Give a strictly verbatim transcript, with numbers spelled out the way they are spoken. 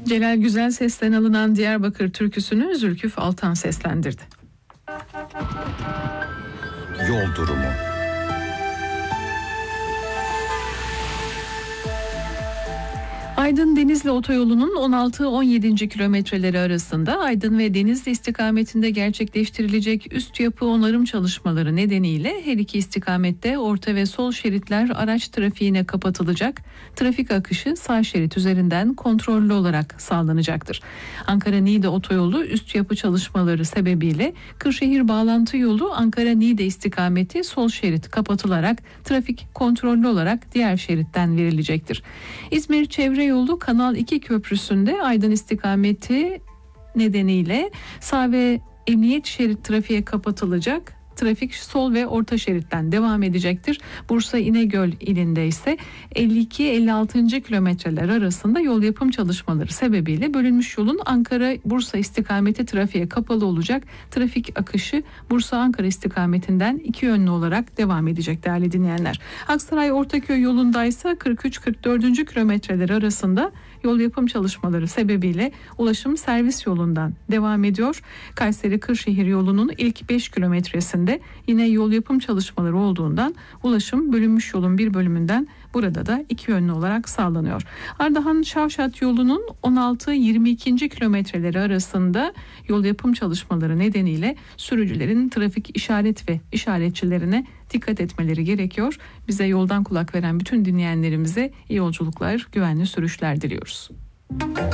Celal Güzelses'ten alınan Diyarbakır türküsünü Zülküf Altan seslendirdi. Yol durumu. Aydın-Denizli otoyolunun on altı on yedinci kilometreleri arasında Aydın ve Denizli istikametinde gerçekleştirilecek üst yapı onarım çalışmaları nedeniyle her iki istikamette orta ve sol şeritler araç trafiğine kapatılacak. Trafik akışı sağ şerit üzerinden kontrollü olarak sağlanacaktır. Ankara-Niğde otoyolu üst yapı çalışmaları sebebiyle Kırşehir bağlantı yolu Ankara-Niğde istikameti sol şerit kapatılarak trafik kontrollü olarak diğer şeritten verilecektir. İzmir çevre yolu Kanal iki köprüsünde Aydın istikameti nedeniyle sağ ve emniyet şerit trafiğe kapatılacak. Trafik sol ve orta şeritten devam edecektir. Bursa İnegöl ilinde ise elli iki elli altıncı kilometreler arasında yol yapım çalışmaları sebebiyle bölünmüş yolun Ankara-Bursa istikameti trafiğe kapalı olacak. Trafik akışı Bursa-Ankara istikametinden iki yönlü olarak devam edecek değerli dinleyenler. Aksaray-Ortaköy yolunda ise kırk üç kırk dördüncü kilometreler arasında yol yapım çalışmaları sebebiyle ulaşım servis yolundan devam ediyor. Kayseri-Kırşehir yolunun ilk beş kilometresinde yine yol yapım çalışmaları olduğundan ulaşım bölünmüş yolun bir bölümünden burada da iki yönlü olarak sağlanıyor. Ardahan-Şavşat yolunun on altı yirmi ikinci kilometreleri arasında yol yapım çalışmaları nedeniyle sürücülerin trafik işaret ve işaretçilerine dikkat etmeleri gerekiyor. Bize yoldan kulak veren bütün dinleyenlerimize iyi yolculuklar, güvenli sürüşler diliyoruz.